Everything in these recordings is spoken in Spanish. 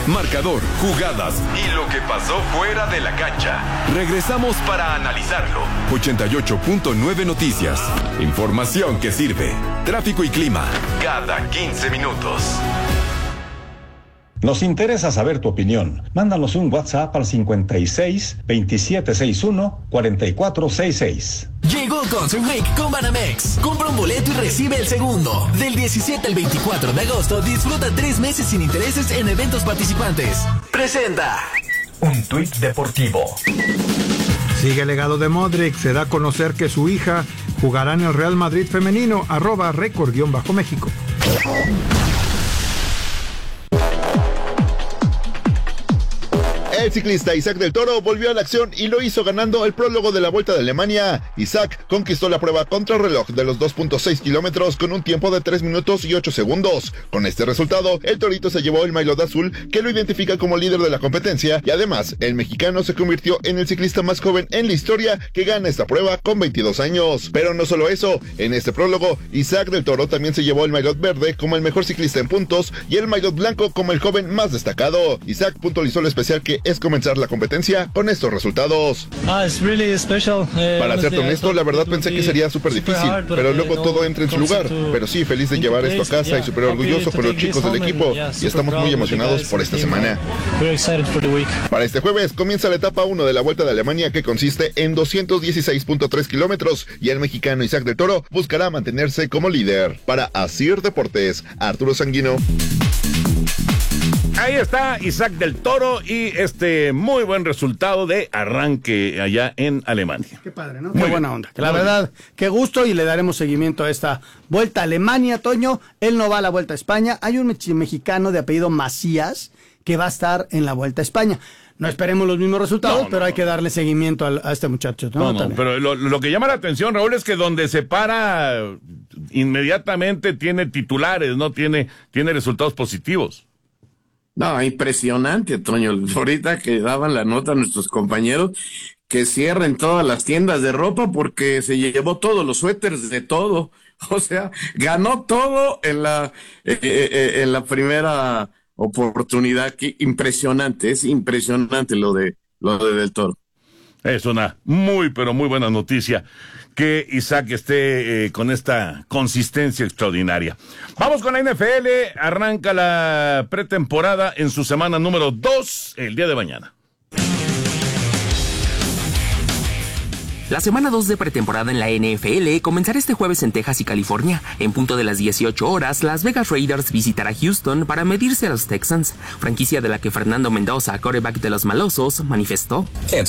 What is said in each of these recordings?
marcador, jugadas y lo que pasó fuera de la cancha. Regresamos para analizarlo. 88.9 Noticias. Información que sirve. Tráfico y clima cada 15 minutos. Nos interesa saber tu opinión. Mándanos un WhatsApp al 56 2761 4466. Llegó Concert Week con Banamex. Compra un boleto y recibe el segundo. Del 17 al 24 de agosto, disfruta 3 meses sin intereses en eventos participantes. Presenta un tuit deportivo. Sigue el legado de Modric. Se da a conocer que su hija jugará en el Real Madrid femenino. @record_México. El ciclista Isaac del Toro volvió a la acción y lo hizo ganando el prólogo de la Vuelta de Alemania. Isaac conquistó la prueba contrarreloj de los 2.6 kilómetros con un tiempo de 3 minutos y 8 segundos. Con este resultado, el torito se llevó el maillot azul que lo identifica como líder de la competencia y además el mexicano se convirtió en el ciclista más joven en la historia que gana esta prueba con 22 años. Pero no solo eso, en este prólogo, Isaac del Toro también se llevó el maillot verde como el mejor ciclista en puntos y el maillot blanco como el joven más destacado. Isaac puntualizó lo especial que es comenzar la competencia con estos resultados. Para serte honesto, la verdad pensé que sería súper difícil, pero luego todo entra en su lugar. Pero sí, feliz de llevar esto a casa y súper orgulloso con los chicos del equipo y estamos muy emocionados por esta semana. Para este jueves comienza la etapa 1 de la Vuelta de Alemania, que consiste en 216.3 kilómetros y el mexicano Isaac del Toro buscará mantenerse como líder. Para Asir Deportes, Arturo Sanguino. Ahí está Isaac del Toro y este muy buen resultado de arranque allá en Alemania. Qué padre, ¿no? Qué buena onda. La verdad, qué gusto, y le daremos seguimiento a esta Vuelta a Alemania, Toño. Él no va a la Vuelta a España. Hay un mexicano de apellido Macías que va a estar en la Vuelta a España. No esperemos los mismos resultados, pero hay que darle seguimiento a este muchacho. No, pero lo que llama la atención, Raúl, es que donde se para inmediatamente tiene titulares, no tiene resultados positivos. No, impresionante, Toño. Ahorita que daban la nota a nuestros compañeros que cierren todas las tiendas de ropa porque se llevó todos los suéteres de todo. O sea, ganó todo en la primera oportunidad. Qué impresionante, es impresionante lo de Del Toro. Es una muy, pero muy buena noticia que Isaac esté con esta consistencia extraordinaria. Vamos con la NFL. Arranca la pretemporada en su semana número 2 el día de mañana. La semana 2 de pretemporada en la NFL comenzará este jueves en Texas y California. En punto de las 18 horas, Las Vegas Raiders visitará Houston para medirse a los Texans, franquicia de la que Fernando Mendoza, quarterback de los Malosos, manifestó.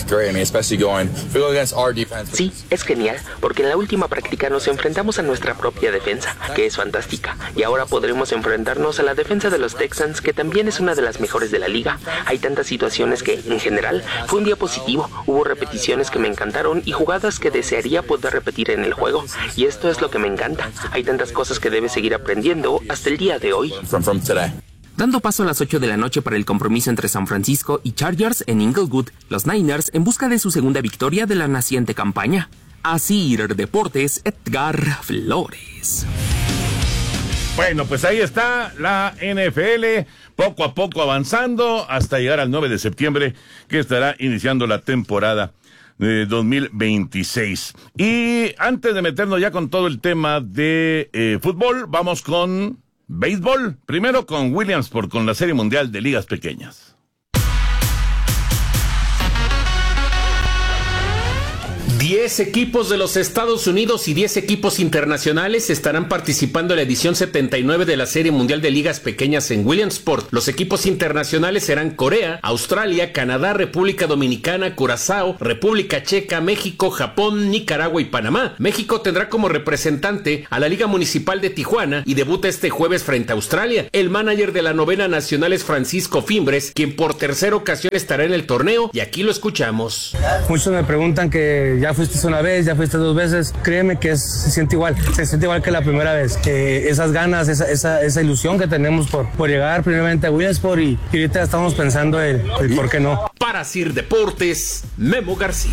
Sí, es genial, porque en la última práctica nos enfrentamos a nuestra propia defensa, que es fantástica, y ahora podremos enfrentarnos a la defensa de los Texans, que también es una de las mejores de la liga. Hay tantas situaciones que, en general, fue un día positivo. Hubo repeticiones que me encantaron y jugadas que desearía poder repetir en el juego, y esto es lo que me encanta. Hay tantas cosas que debes seguir aprendiendo hasta el día de hoy. Dando paso a las 8 de la noche para el compromiso entre San Francisco y Chargers en Inglewood, los Niners en busca de su segunda victoria de la naciente campaña. Asir Deportes, Edgar Flores. Bueno, pues ahí está la NFL, poco a poco avanzando hasta llegar al 9 de septiembre, que estará iniciando la temporada de 2026. Y antes de meternos ya con todo el tema de fútbol, vamos con béisbol. Primero con Williamsport, con la Serie Mundial de Ligas Pequeñas. 10 equipos de los Estados Unidos y 10 equipos internacionales estarán participando en la edición 79 de la Serie Mundial de Ligas Pequeñas en Williamsport. Los equipos internacionales serán Corea, Australia, Canadá, República Dominicana, Curazao, República Checa, México, Japón, Nicaragua y Panamá. México tendrá como representante a la Liga Municipal de Tijuana y debuta este jueves frente a Australia. El manager de la novena nacional es Francisco Fimbres, quien por tercera ocasión estará en el torneo, y aquí lo escuchamos. Muchos me preguntan que ya fuiste una vez, ya fuiste 2 veces. Créeme que se siente igual que la primera vez. Esas ganas, esa ilusión que tenemos por llegar primeramente a Williamsport, y ahorita estamos pensando el por qué no. Para Sir Deportes, Memo García.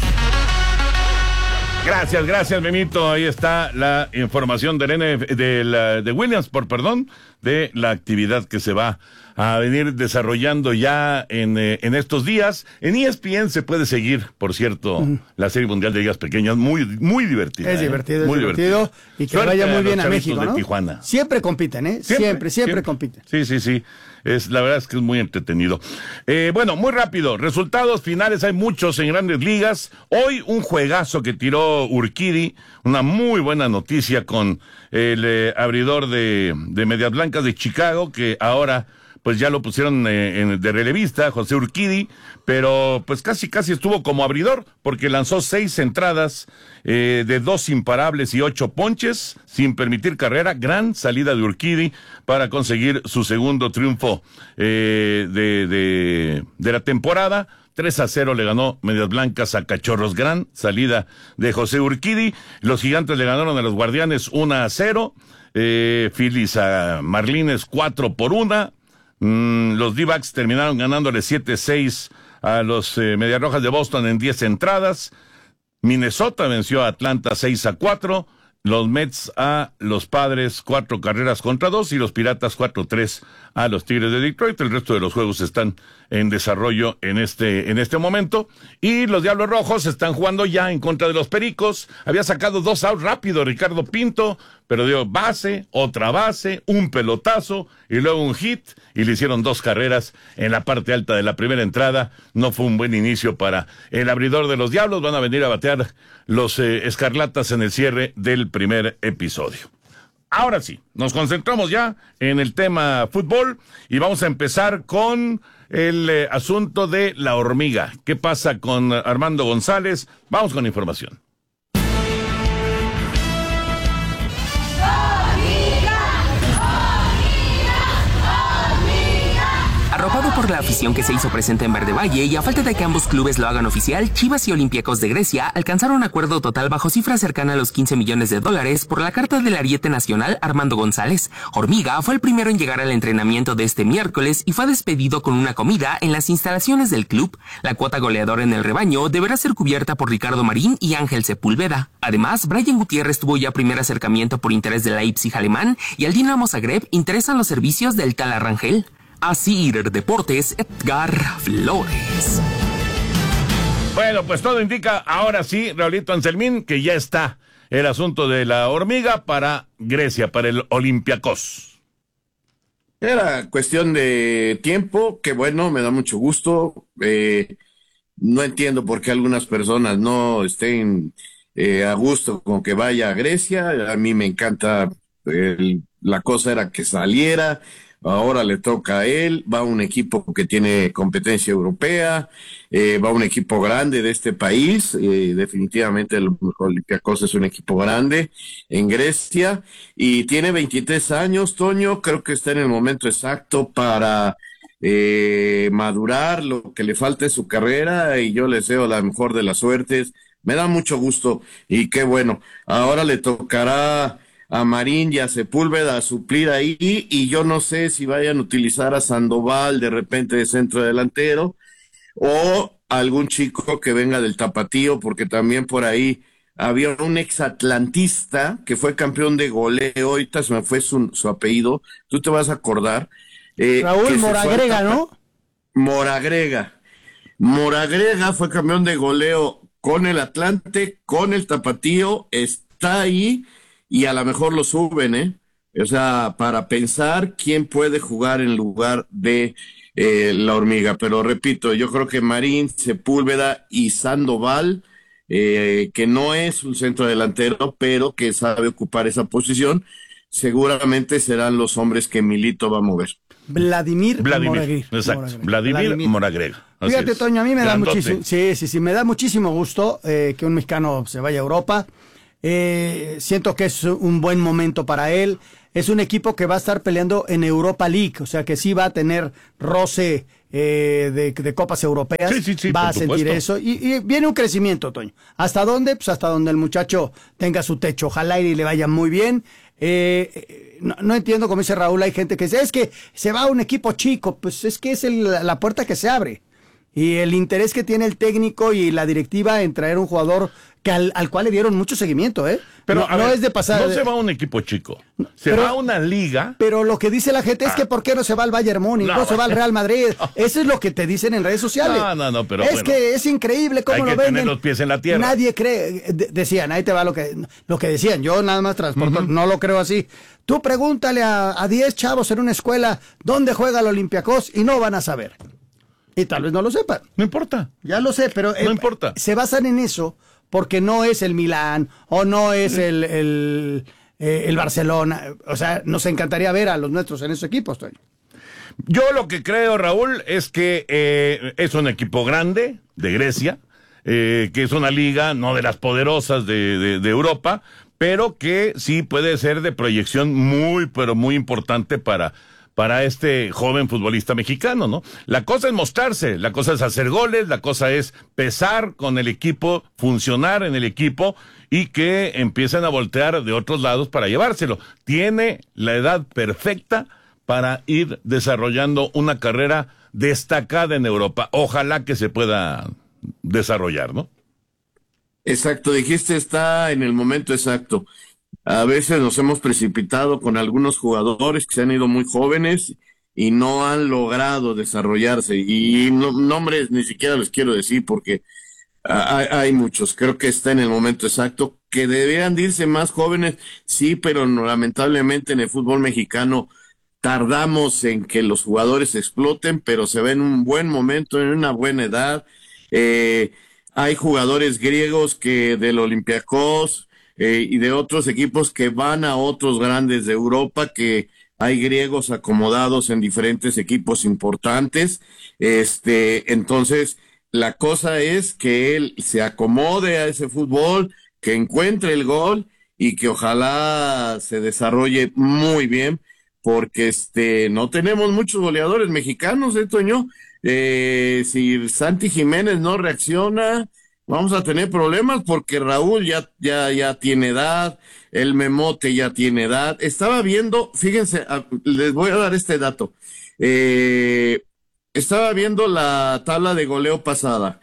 Gracias, Memito. Ahí está la información de Williamsport, de la actividad que se va a venir desarrollando ya en estos días. En ESPN se puede seguir, por cierto, la Serie Mundial de Ligas Pequeñas, muy divertida. Es divertido, muy divertido. Y que vaya muy bien a México, ¿no? Tijuana. Siempre compiten, ¿eh? Siempre compiten. Sí. La verdad es que es muy entretenido. Bueno, muy rápido. Resultados finales, hay muchos en Grandes Ligas. Hoy un juegazo que tiró Urquidy, una muy buena noticia con el abridor de Medias Blancas de Chicago, que ahora pues ya lo pusieron de relevista, José Urquidy, pero pues casi estuvo como abridor, porque lanzó 6 entradas de 2 imparables y 8 ponches, sin permitir carrera. Gran salida de Urquidy para conseguir su segundo triunfo de la temporada. 3-0 le ganó Medias Blancas a Cachorros. Gran salida de José Urquidy. Los Gigantes le ganaron a los Guardianes 1-0. Phillies a Marlines 4-1. Los D-backs terminaron ganándole 7-6 a los Medias Rojas de Boston en 10 entradas. Minnesota venció a Atlanta 6-4. Los Mets a los Padres 4-2 y los Piratas 4-3 a los Tigres de Detroit. El resto de los juegos están en desarrollo en este momento. Y los Diablos Rojos están jugando ya en contra de los Pericos. Había sacado 2 outs rápido Ricardo Pinto, pero dio base, otra base, un pelotazo y luego un hit, y le hicieron 2 carreras en la parte alta de la primera entrada. No fue un buen inicio para el abridor de los Diablos. Van a venir a batear los Escarlatas en el cierre del primer episodio. Ahora sí, nos concentramos ya en el tema fútbol y vamos a empezar con el asunto de la hormiga. ¿Qué pasa con Armando González? Vamos con información. Arropado por la afición que se hizo presente en Verde Valle y a falta de que ambos clubes lo hagan oficial, Chivas y Olympiacos de Grecia alcanzaron un acuerdo total bajo cifra cercana a los $15 millones por la carta del ariete nacional Armando González. Hormiga fue el primero en llegar al entrenamiento de este miércoles y fue despedido con una comida en las instalaciones del club. La cuota goleadora en el rebaño deberá ser cubierta por Ricardo Marín y Ángel Sepúlveda. Además, Brian Gutiérrez tuvo ya primer acercamiento por interés del Leipzig alemán y al Dinamo Zagreb interesan los servicios del Tal Arrangel. Asir Deportes, Edgar Flores. Bueno, pues todo indica, ahora sí, Raulito Anselmín, que ya está el asunto de la hormiga para Grecia, para el Olympiacos. Era cuestión de tiempo, que bueno, me da mucho gusto. No entiendo por qué algunas personas no estén a gusto con que vaya a Grecia. A mí me encanta, la cosa era que saliera. Ahora le toca a él, va un equipo que tiene competencia europea, va un equipo grande de este país, definitivamente el Olympiacos es un equipo grande en Grecia, y tiene 23 años, Toño, creo que está en el momento exacto para madurar lo que le falta en su carrera, y yo le deseo la mejor de las suertes. Me da mucho gusto, y qué bueno, ahora le tocará a Marín y a Sepúlveda a suplir ahí, y yo no sé si vayan a utilizar a Sandoval de repente de centro delantero o algún chico que venga del Tapatío, porque también por ahí había un exatlantista que fue campeón de goleo, ahorita se me fue su apellido, tú te vas a acordar. Raúl Moragrega, ¿no? Moragrega fue campeón de goleo con el Atlante, con el Tapatío, está ahí, y a lo mejor lo suben, o sea, para pensar quién puede jugar en lugar de la hormiga. Pero repito, yo creo que Marín, Sepúlveda y Sandoval, que no es un centro delantero, pero que sabe ocupar esa posición, seguramente serán los hombres que Milito va a mover. Vladimir exacto, Vladimir Moragrega. Fíjate, Toño, a mí me da muchísimo, sí, me da muchísimo gusto que un mexicano se vaya a Europa. Siento que es un buen momento para él. Es un equipo que va a estar peleando en Europa League, o sea que sí va a tener roce de copas europeas. Sí, va a sentir eso. Y viene un crecimiento, Toño. ¿Hasta dónde? Pues hasta donde el muchacho tenga su techo. Ojalá y le vaya muy bien. No entiendo, como dice Raúl, hay gente que dice, es que se va a un equipo chico. Pues es que es la puerta que se abre. y el interés que tiene el técnico y la directiva en traer un jugador que al cual le dieron mucho seguimiento, ¿eh? Pero no es de pasar. No se va a un equipo chico, va a una liga. Pero lo que dice la gente es que ¿por qué no se va al Bayern Múnich? No se va al Real Madrid. Eso es lo que te dicen en redes sociales. No, pero es que es increíble cómo lo venden. Hay que tener los pies en la tierra. Nadie cree, decían, ahí te va lo que decían. Yo nada más transporto, no lo creo así. Tú pregúntale a 10 chavos en una escuela dónde juega el Olympiacos y no van a saber. Y tal vez no lo sepan. No importa. Ya lo sé, pero no importa. Se basan en eso porque no es el Milán o no es el Barcelona. O sea, nos encantaría ver a los nuestros en esos equipos, Toño. Yo lo que creo, Raúl, es que es un equipo grande de Grecia, que es una liga no de las poderosas de Europa, pero que sí puede ser de proyección muy, pero muy importante para este joven futbolista mexicano, ¿no? La cosa es mostrarse, la cosa es hacer goles, la cosa es pesar con el equipo, funcionar en el equipo y que empiecen a voltear de otros lados para llevárselo. Tiene la edad perfecta para ir desarrollando una carrera destacada en Europa. Ojalá que se pueda desarrollar, ¿no? Exacto, dijiste, está en el momento exacto. A veces nos hemos precipitado con algunos jugadores que se han ido muy jóvenes y no han logrado desarrollarse. Y nombres ni siquiera les quiero decir porque hay muchos. Creo que está en el momento exacto. Que deberían de irse más jóvenes, sí, pero lamentablemente en el fútbol mexicano tardamos en que los jugadores exploten, pero se ve en un buen momento, en una buena edad. Hay jugadores griegos que del Olympiacos y de otros equipos que van a otros grandes de Europa, que hay griegos acomodados en diferentes equipos importantes. Entonces, la cosa es que él se acomode a ese fútbol, que encuentre el gol y que ojalá se desarrolle muy bien, porque no tenemos muchos goleadores mexicanos, Toño. Si Santi Jiménez no reacciona, vamos a tener problemas porque Raúl ya tiene edad, el Memote ya tiene edad. Estaba viendo, fíjense, les voy a dar este dato. Estaba viendo la tabla de goleo pasada.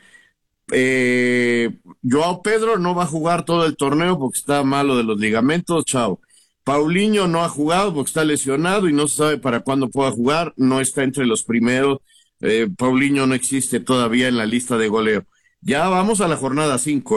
Joao Pedro no va a jugar todo el torneo porque está malo de los ligamentos, chao. Paulinho no ha jugado porque está lesionado y no se sabe para cuándo pueda jugar, no está entre los primeros. Paulinho no existe todavía en la lista de goleo. Ya vamos a la jornada 5,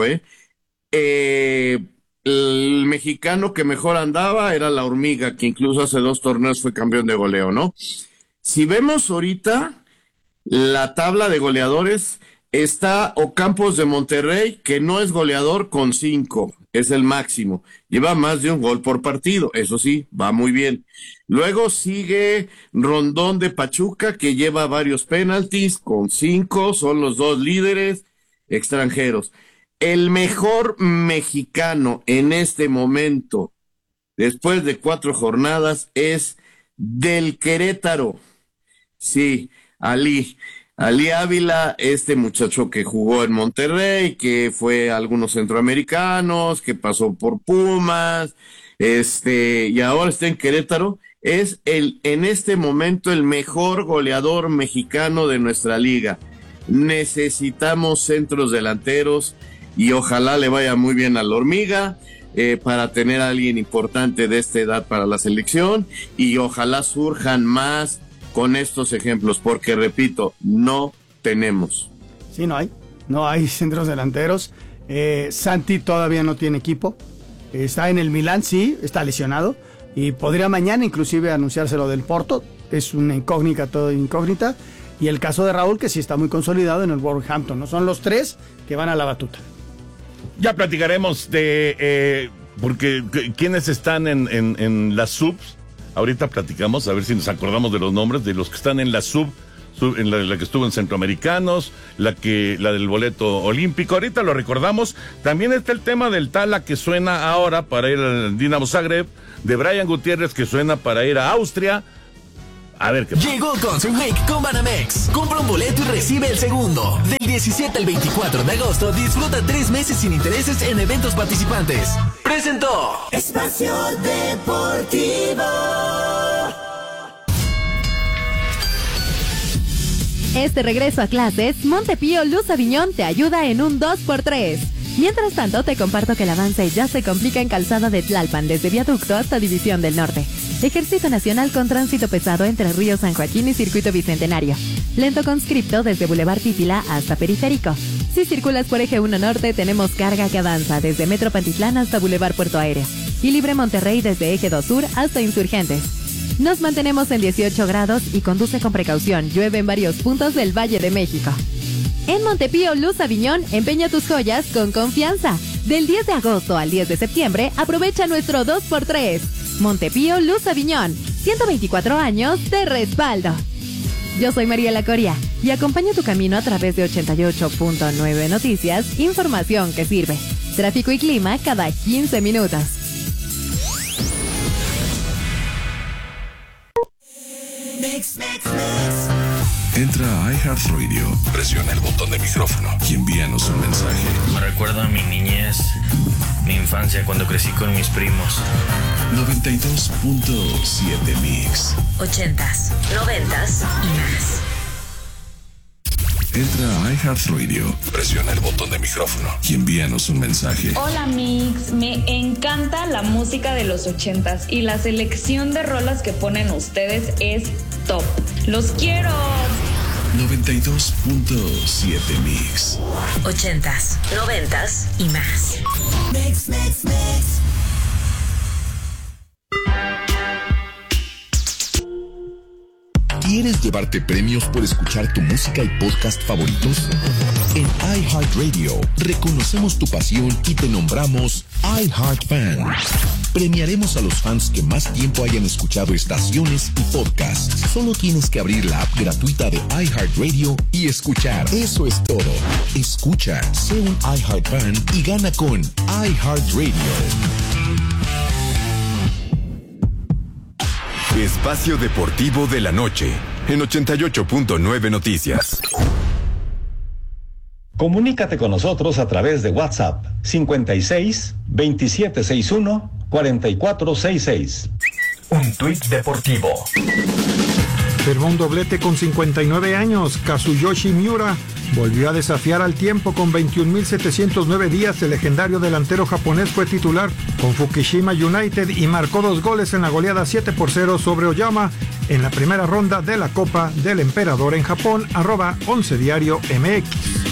el mexicano que mejor andaba era la Hormiga, que incluso hace 2 torneos fue campeón de goleo, ¿no? Si vemos ahorita la tabla de goleadores, está Ocampos de Monterrey, que no es goleador, con 5, es el máximo. Lleva más de un gol por partido, eso sí, va muy bien. Luego sigue Rondón de Pachuca, que lleva varios penaltis, con 5, son los 2 líderes extranjeros. El mejor mexicano en este momento, después de 4 jornadas, es del Querétaro. Sí, Ali Ávila, este muchacho que jugó en Monterrey, que fue a algunos centroamericanos, que pasó por Pumas, y ahora está en Querétaro, es en este momento el mejor goleador mexicano de nuestra liga. Necesitamos centros delanteros y ojalá le vaya muy bien a la Hormiga para tener a alguien importante de esta edad para la selección, y ojalá surjan más con estos ejemplos, porque repito, no tenemos. Sí, no hay centros delanteros. Santi todavía no tiene equipo, está en el Milán, sí, está lesionado y podría mañana inclusive anunciárselo del Porto, es una incógnita, todo incógnita. Y el caso de Raúl, que sí está muy consolidado en el Wolverhampton, ¿no? Son los 3 que van a la batuta. Ya platicaremos de porque quiénes están en las subs. Ahorita platicamos, a ver si nos acordamos de los nombres de los que están en la sub en la que estuvo en Centroamericanos, la del boleto olímpico. Ahorita lo recordamos. También está el tema del Tala, que suena ahora para ir al Dinamo Zagreb, de Brian Gutiérrez, que suena para ir a Austria. A ver qué pasa. Llegó Concert Week con Banamex. Compra un boleto y recibe el segundo. Del 17 al 24 de agosto, disfruta 3 meses sin intereses en eventos participantes. Presentó Espacio Deportivo. Este regreso a clases, Montepío Luz Aviñón te ayuda en un 2x3. Mientras tanto, te comparto que el avance ya se complica en Calzada de Tlalpan, desde Viaducto hasta División del Norte. Ejército Nacional con tránsito pesado entre Río San Joaquín y Circuito Bicentenario. Lento conscripto desde Boulevard Pípila hasta Periférico. Si circulas por Eje 1 Norte, tenemos carga que avanza desde Metro Pantitlán hasta Boulevard Puerto Aéreo. Y Libre Monterrey desde Eje 2 Sur hasta Insurgentes. Nos mantenemos en 18 grados y conduce con precaución. Llueve en varios puntos del Valle de México. En Montepío Luz Aviñón, empeña tus joyas con confianza. Del 10 de agosto al 10 de septiembre, aprovecha nuestro 2x3. Montepío Luz Aviñón, 124 años de respaldo. Yo soy Mariela Coria y acompaño tu camino a través de 88.9 Noticias, información que sirve. Tráfico y clima cada 15 minutos. Entra a iHeartRadio, presiona el botón de micrófono y envíanos un mensaje. Me recuerda a mi niñez, mi infancia cuando crecí con mis primos. 92.7 Mix. 80s, 90s y más. Entra a iHeartRadio, presiona el botón de micrófono y envíanos un mensaje. Hola Mix, me encanta la música de los 80s y la selección de rolas que ponen ustedes es top. ¡Los quiero! 92.7 Mix. 80s, 90s y más. Mix. ¿Quieres llevarte premios por escuchar tu música y podcast favoritos? En iHeartRadio reconocemos tu pasión y te nombramos iHeartFan. Premiaremos a los fans que más tiempo hayan escuchado estaciones y podcasts. Solo tienes que abrir la app gratuita de iHeartRadio y escuchar. Eso es todo. Escucha, sé un iHeartFan y gana con iHeartRadio. Espacio Deportivo de la Noche, en 88.9 Noticias. Comunícate con nosotros a través de WhatsApp 56 2761 4466. Un tuit deportivo. Firmó un doblete con 59 años. Kazuyoshi Miura volvió a desafiar al tiempo con 21.709 días. El legendario delantero japonés fue titular con Fukushima United y marcó 2 goles en la goleada 7-0 sobre Oyama en la primera ronda de la Copa del Emperador en Japón. @11 Diario MX.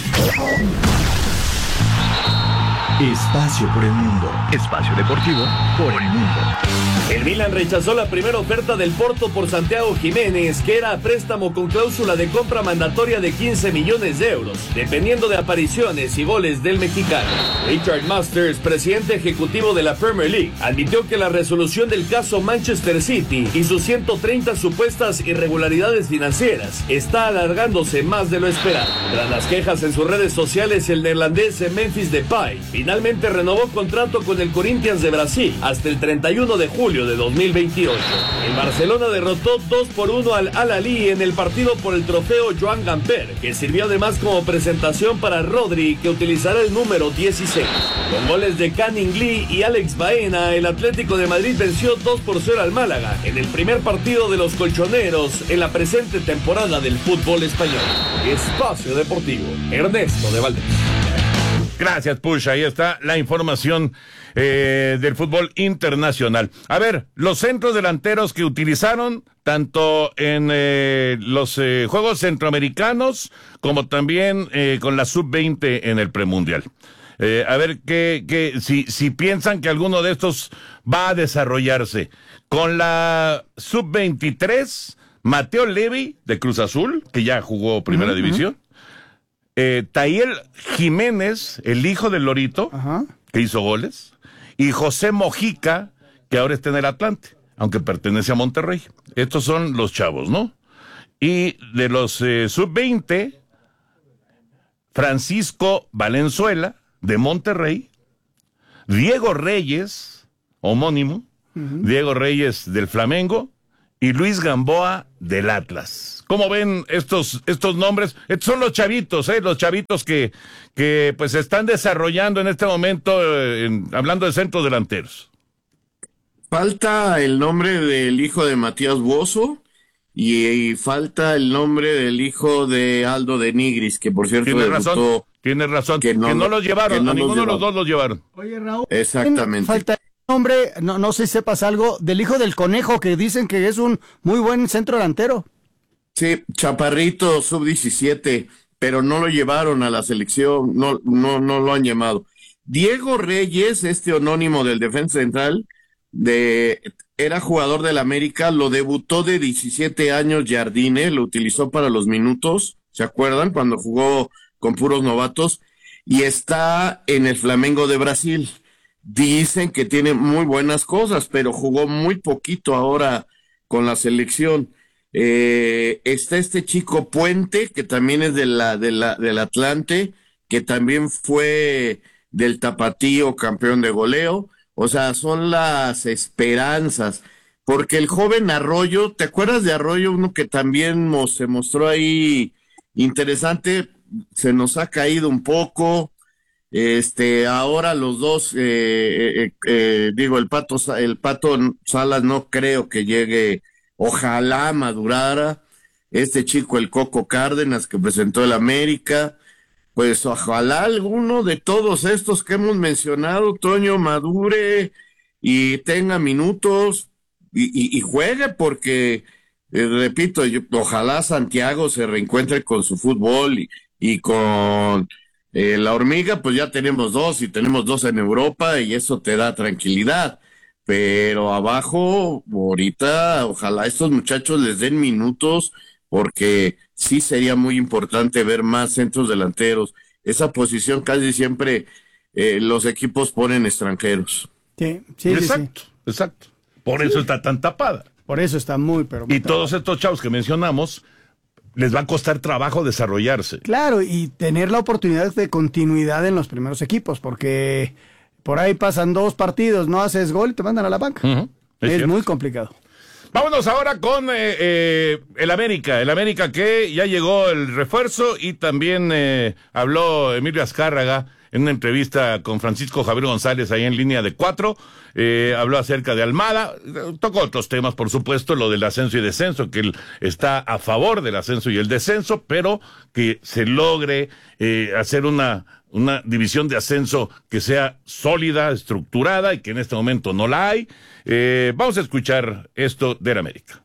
Espacio por el mundo. Espacio deportivo por el mundo. El Milan rechazó la primera oferta del Porto por Santiago Jiménez, que era a préstamo con cláusula de compra mandatoria de 15 millones de euros, dependiendo de apariciones y goles del mexicano. Richard Masters, presidente ejecutivo de la Premier League, admitió que la resolución del caso Manchester City y sus 130 supuestas irregularidades financieras está alargándose más de lo esperado. Tras las quejas en sus redes sociales, el neerlandés Memphis Depay finalmente renovó contrato con el Corinthians de Brasil hasta el 31 de julio de 2028. El Barcelona derrotó 2-1 al Al-Ahly en el partido por el trofeo Joan Gamper, que sirvió además como presentación para Rodri, que utilizará el número 16. Con goles de Canning Lee y Alex Baena, el Atlético de Madrid venció 2-0 al Málaga en el primer partido de los colchoneros en la presente temporada del fútbol español. Espacio Deportivo, Ernesto de Valdés. Gracias, Push. Ahí está la información del fútbol internacional. A ver, los centros delanteros que utilizaron tanto en los Juegos Centroamericanos como también con la Sub-20 en el premundial. A ver si piensan que alguno de estos va a desarrollarse. Con la Sub-23, Mateo Levy de Cruz Azul, que ya jugó Primera División. Tayel Jiménez, el hijo del Lorito, que hizo goles, y José Mojica, que ahora está en el Atlante, aunque pertenece a Monterrey. Estos son los chavos, ¿no? Y de los Sub-20, Francisco Valenzuela, de Monterrey, Diego Reyes, homónimo, Diego Reyes del Flamengo, y Luis Gamboa del Atlas. ¿Cómo ven estos nombres? Estos son los chavitos que pues se están desarrollando en este momento, hablando de centros delanteros. Falta el nombre del hijo de Matías Bozo y falta el nombre del hijo de Aldo de Nigris, que por cierto Tienes razón, que no los llevaron, a ninguno de los dos los llevaron. Oye, Raúl, exactamente. Falta el nombre, no sé si sepas algo, del hijo del Conejo, que dicen que es un muy buen centro delantero. Sí, chaparrito, sub-17, pero no lo llevaron a la selección, no lo han llamado. Diego Reyes, anónimo del defensa central, era jugador del América, lo debutó de 17 años Jardine, lo utilizó para los minutos, ¿se acuerdan? Cuando jugó con puros novatos, y está en el Flamengo de Brasil. Dicen que tiene muy buenas cosas, pero jugó muy poquito ahora con la selección. Está este chico Puente, que también es del Atlante, que también fue del Tapatío campeón de goleo. O sea, son las esperanzas, porque el joven Arroyo, ¿te acuerdas de Arroyo? Uno que también se mostró ahí interesante, se nos ha caído un poco. Ahora los dos, el Pato Salas no creo que llegue, ojalá madurara. Este chico, el Coco Cárdenas, que presentó el América, pues ojalá alguno de todos estos que hemos mencionado, Toño, madure y tenga minutos y juegue, porque, repito, ojalá Santiago se reencuentre con su fútbol y con la Hormiga, pues ya tenemos dos y tenemos dos en Europa y eso te da tranquilidad. Pero abajo, ahorita, ojalá estos muchachos les den minutos, porque sí sería muy importante ver más centros delanteros. Esa posición casi siempre los equipos ponen extranjeros. Sí. Exacto. Por eso está tan tapada. Por eso está muy Y todos estos chavos que mencionamos, les va a costar trabajo desarrollarse. Claro, y tener la oportunidad de continuidad en los primeros equipos, porque por ahí pasan 2 partidos, no haces gol y te mandan a la banca. Es muy complicado. Vámonos ahora con el América. El América, que ya llegó el refuerzo, y también habló Emilio Azcárraga en una entrevista con Francisco Javier González ahí en Línea de 4. Habló acerca de Almada, tocó otros temas, por supuesto, lo del ascenso y descenso, que él está a favor del ascenso y el descenso, pero que se logre hacer una división de ascenso que sea sólida, estructurada, y que en este momento no la hay. Vamos a escuchar esto del América.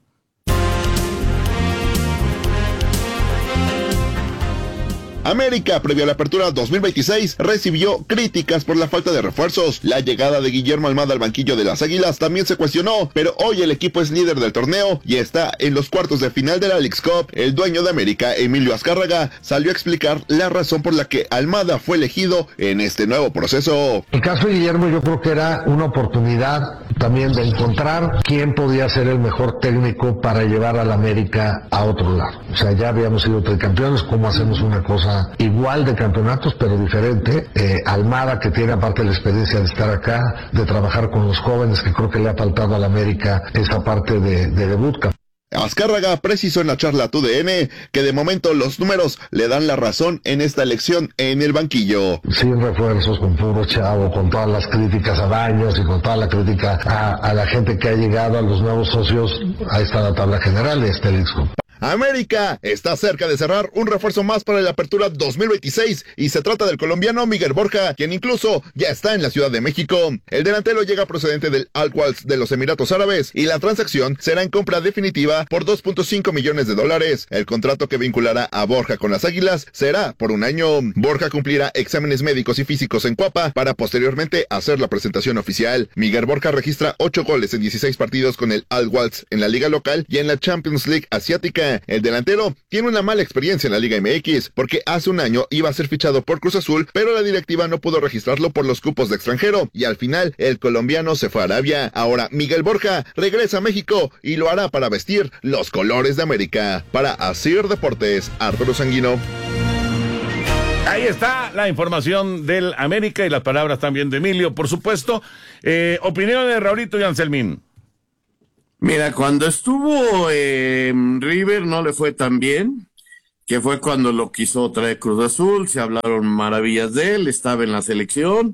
América, previo a la apertura 2026, recibió críticas por la falta de refuerzos. La llegada de Guillermo Almada al banquillo de las Águilas también se cuestionó, pero hoy el equipo es líder del torneo y está en los cuartos de final de la Leagues Cup. El dueño de América, Emilio Azcárraga, salió a explicar la razón por la que Almada fue elegido en este nuevo proceso. El caso de Guillermo, yo creo que era una oportunidad también de encontrar quién podía ser el mejor técnico para llevar al América a otro lado. O sea, ya habíamos sido tricampeones, ¿cómo hacemos una cosa igual de campeonatos pero diferente? Almada, que tiene aparte la experiencia de estar acá, de trabajar con los jóvenes, que creo que le ha faltado al América esa parte de debut. Azcárraga precisó en la charla a TUDN que de momento los números le dan la razón en esta elección en el banquillo. Sin refuerzos, con puro chavo, con todas las críticas a Baños y con toda la crítica a la gente que ha llegado, a los nuevos socios, ahí está la tabla general de este Leagues Cup. América está cerca de cerrar un refuerzo más para la apertura 2026 y se trata del colombiano Miguel Borja, quien incluso ya está en la Ciudad de México. El delantero llega procedente del Al-Quds de los Emiratos Árabes y la transacción será en compra definitiva por $2.5 millones. El contrato que vinculará a Borja con las Águilas será por 1 año. Borja cumplirá exámenes médicos y físicos en Cuapa para posteriormente hacer la presentación oficial. Miguel Borja registra 8 goles en 16 partidos con el Al-Quds en la liga local y en la Champions League asiática. El delantero tiene una mala experiencia en la Liga MX porque hace 1 año iba a ser fichado por Cruz Azul, pero la directiva no pudo registrarlo por los cupos de extranjero y al final el colombiano se fue a Arabia. Ahora Miguel Borja regresa a México y lo hará para vestir los colores de América. Para Asir Deportes, Arturo Sanguino. Ahí está la información del América y las palabras también de Emilio, por supuesto. Opinión de Raulito y Anselmín. Mira, cuando estuvo River no le fue tan bien, que fue cuando lo quiso traer Cruz Azul, se hablaron maravillas de él, estaba en la selección,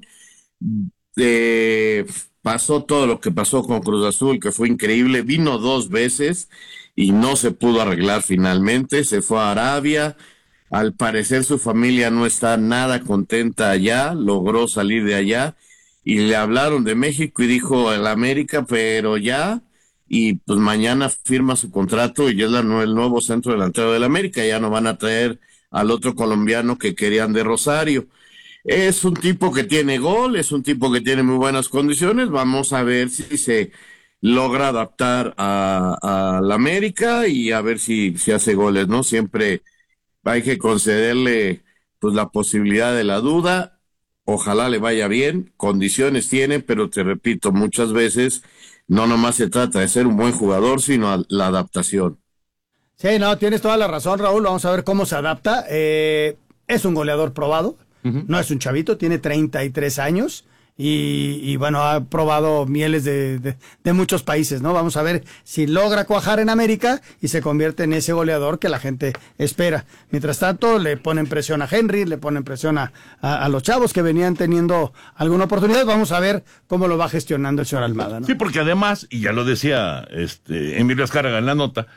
pasó todo lo que pasó con Cruz Azul, que fue increíble, vino 2 veces, y no se pudo arreglar finalmente, se fue a Arabia, al parecer su familia no está nada contenta allá, logró salir de allá, y le hablaron de México y dijo el América, pero ya, y pues mañana firma su contrato y ya es el nuevo centro delantero del América, ya no van a traer al otro colombiano que querían de Rosario. Es un tipo que tiene gol, es un tipo que tiene muy buenas condiciones, vamos a ver si se logra adaptar a la América y a ver si hace goles, ¿no? Siempre hay que concederle pues la posibilidad de la duda. Ojalá le vaya bien, condiciones tiene, pero te repito, muchas veces no nomás se trata de ser un buen jugador, sino la adaptación. Sí, no, tienes toda la razón, Raúl, vamos a ver cómo se adapta. Es un goleador probado, no es un chavito, tiene 33 años y bueno, ha probado mieles de muchos países, ¿no? Vamos a ver si logra cuajar en América y se convierte en ese goleador que la gente espera. Mientras tanto, le ponen presión a Henry, le ponen presión a los chavos que venían teniendo alguna oportunidad. Vamos a ver cómo lo va gestionando el señor Almada, ¿no? Sí, porque además, y ya lo decía Emilio Azcárraga en la nota,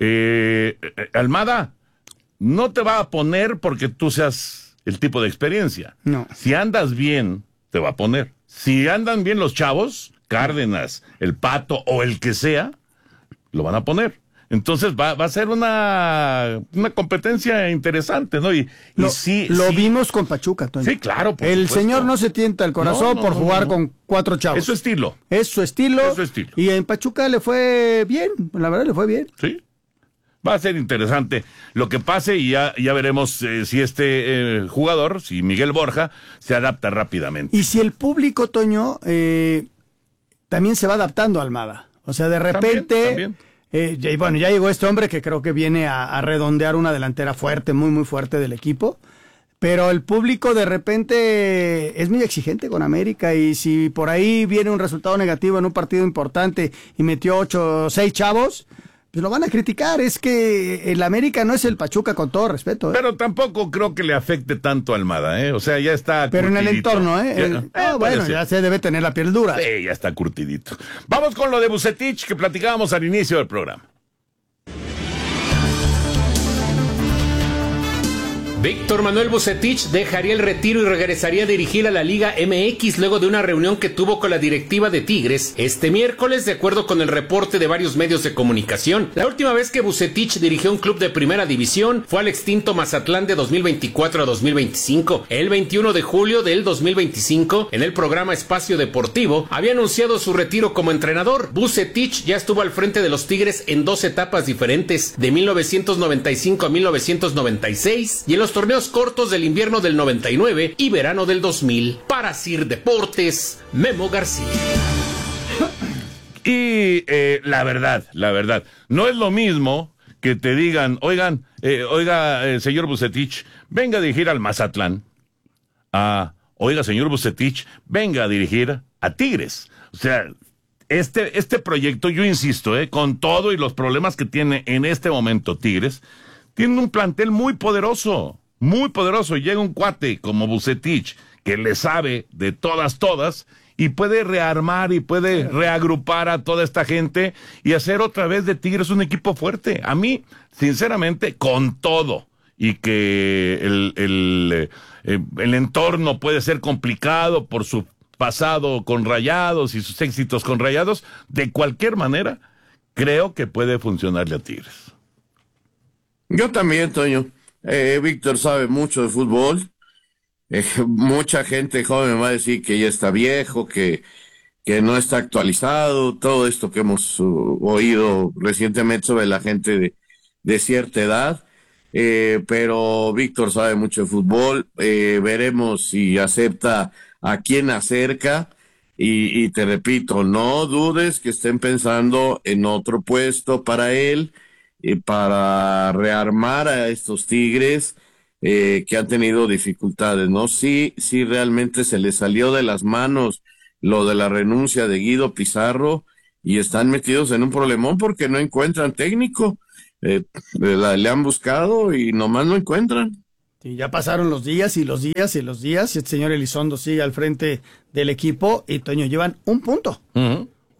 Almada no te va a poner porque tú seas el tipo de experiencia. No. Si andas bien, te va a poner. Si andan bien los chavos, Cárdenas, el Pato o el que sea, lo van a poner. Entonces va a ser una competencia interesante, ¿no? Lo vimos con Pachuca, Toño. Sí, claro. El señor no se tienta el corazón por jugar con 4 chavos. Es su estilo. Es su estilo. Y en Pachuca le fue bien, la verdad le fue bien. Sí. Va a ser interesante lo que pase y ya veremos si este jugador, si Miguel Borja, se adapta rápidamente. Y si el público, Toño, también se va adaptando a Almada. O sea, de repente... También. Bueno, ya llegó este hombre que creo que viene a redondear una delantera fuerte, muy, muy fuerte del equipo. Pero el público de repente es muy exigente con América y si por ahí viene un resultado negativo en un partido importante y metió 6 chavos... pues lo van a criticar, es que el América no es el Pachuca, con todo respeto. Pero tampoco creo que le afecte tanto a Almada, O sea, ya está pero curtidito. En el entorno, bueno, ya se debe tener la piel dura. Sí, ya está curtidito. Vamos con lo de Vucetich, que platicábamos al inicio del programa. Víctor Manuel Vucetich dejaría el retiro y regresaría a dirigir a la Liga MX luego de una reunión que tuvo con la directiva de Tigres este miércoles, de acuerdo con el reporte de varios medios de comunicación. La última vez que Vucetich dirigió un club de primera división fue al extinto Mazatlán de 2024 a 2025. El 21 de julio del 2025, en el programa Espacio Deportivo, había anunciado su retiro como entrenador. Vucetich ya estuvo al frente de los Tigres en 2 etapas diferentes, de 1995 a 1996, y en los torneos cortos del invierno del 99 y verano del 2000. Para Sir Deportes, Memo García. Y la verdad, no es lo mismo que te digan, oiga, señor Vucetich, venga a dirigir al Mazatlán. Oiga, señor Vucetich, venga a dirigir a Tigres. O sea, este proyecto, yo insisto, con todo y los problemas que tiene en este momento Tigres, tiene un plantel muy poderoso. Llega un cuate como Vucetich, que le sabe de todas, y puede rearmar y puede reagrupar a toda esta gente y hacer otra vez de Tigres un equipo fuerte. A mí, sinceramente, con todo, y que el entorno puede ser complicado por su pasado con Rayados y sus éxitos con Rayados, de cualquier manera, creo que puede funcionarle a Tigres. Yo también, Toño. Víctor sabe mucho de fútbol. Mucha gente joven me va a decir que ya está viejo, que no está actualizado, todo esto que hemos oído recientemente sobre la gente de cierta edad. Pero Víctor sabe mucho de fútbol. Veremos si acepta a quien acerca. Y te repito, no dudes que estén pensando en otro puesto para él, para rearmar a estos Tigres que han tenido dificultades, ¿no? Sí, realmente se les salió de las manos lo de la renuncia de Guido Pizarro y están metidos en un problemón porque no encuentran técnico. Le han buscado y nomás no encuentran. Sí, ya pasaron los días y los días y los días y el señor Elizondo sigue al frente del equipo y Toño llevan un punto.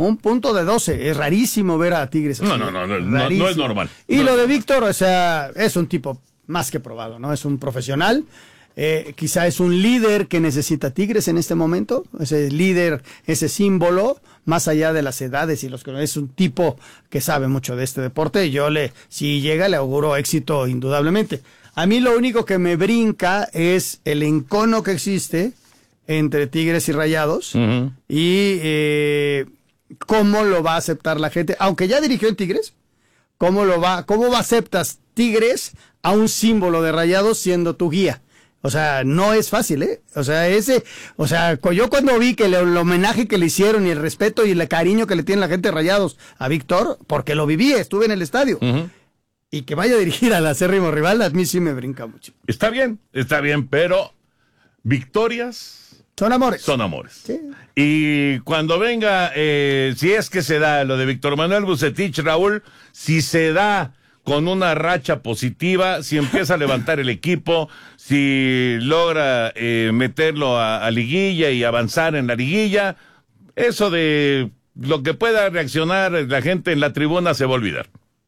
Un punto de 12. Es rarísimo ver a Tigres así. No es normal. Y lo de Víctor, o sea, es un tipo más que probado, ¿no? Es un profesional. Quizá es un líder que necesita Tigres en este momento. Ese líder, ese símbolo, más allá de las edades y es un tipo que sabe mucho de este deporte. Y si llega, le auguro éxito indudablemente. A mí lo único que me brinca es el encono que existe entre Tigres y Rayados. Uh-huh. Y cómo lo va a aceptar la gente, aunque ya dirigió en Tigres. ¿Cómo aceptas Tigres a un símbolo de Rayados siendo tu guía? O sea, no es fácil, ¿eh? O sea, yo cuando vi que el homenaje que le hicieron y el respeto y el cariño que le tiene la gente de Rayados a Víctor, porque lo viví, estuve en el estadio, uh-huh. Y que vaya a dirigir al acérrimo rival, a mí sí me brinca mucho. Está bien, pero victorias son amores. Sí. Y cuando venga, si es que se da lo de Víctor Manuel Vucetich, Raúl, si se da con una racha positiva, si empieza a levantar el equipo, si logra meterlo a liguilla y avanzar en la liguilla, eso de lo que pueda reaccionar la gente en la tribuna se va a olvidar.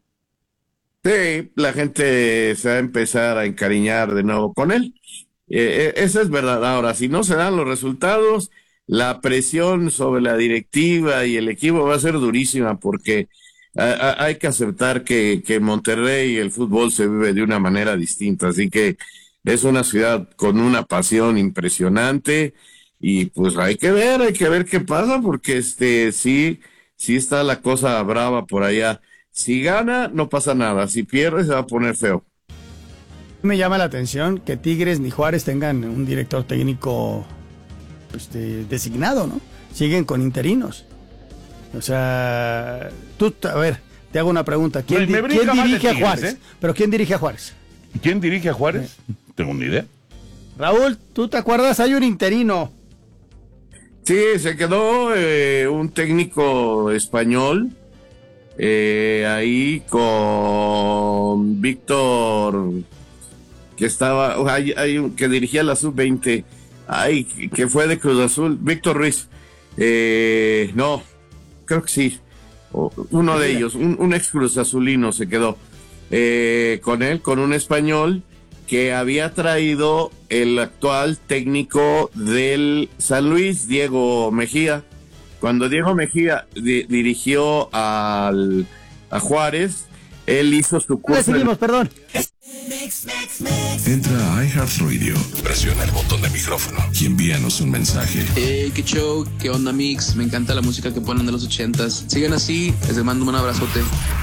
Sí, la gente se va a empezar a encariñar de nuevo con él. Eso es verdad. Ahora, si no se dan los resultados, la presión sobre la directiva y el equipo va a ser durísima porque hay que aceptar que en Monterrey el fútbol se vive de una manera distinta, así que es una ciudad con una pasión impresionante y pues hay que ver qué pasa porque sí está la cosa brava por allá. Si gana, no pasa nada, si pierde se va a poner feo. Me llama la atención que Tigres ni Juárez tengan un director técnico designado, ¿no? Siguen con interinos. O sea, te hago una pregunta. ¿Quién dirige a Juárez? ¿Pero quién dirige a Juárez? ¿Quién dirige a Juárez? Tengo una idea. Raúl, ¿tú te acuerdas? Hay un interino. Sí, se quedó un técnico español ahí con Víctor, que estaba, que dirigía la sub-20, que fue de Cruz Azul, Víctor Ruiz. No, creo que sí. Uno de ellos, un ex Cruz Azulino se quedó con él, con un español que había traído el actual técnico del San Luis, Diego Mejía. Cuando Diego Mejía dirigió a Juárez, él hizo su curso. Seguimos, perdón. Entra a iHeartRadio, presiona el botón de micrófono y envíanos un mensaje. Qué show, qué onda mix, me encanta la música que ponen de los 80s. Sigan así, les mando un abrazote.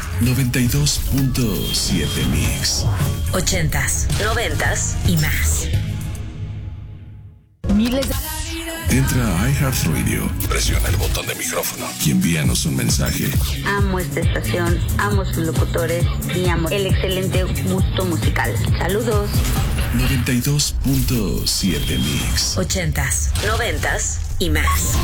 92.7 Mix. 80s, 90s y más. Miles de... Entra a iHeartRadio, presiona el botón de micrófono y envíanos un mensaje. Amo esta estación, amo sus locutores y amo el excelente gusto musical. Saludos. 92.7 Mix. 80s, 90s y más.